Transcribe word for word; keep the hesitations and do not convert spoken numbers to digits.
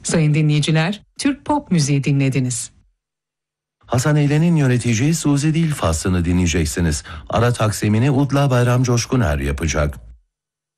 Sayın dinleyiciler, Türk pop müziği dinlediniz. Hasan Eylen'in yöneteceği Suzi Dil faslını dinleyeceksiniz. Ara taksimini Udla Bayram Coşkuner yapacak.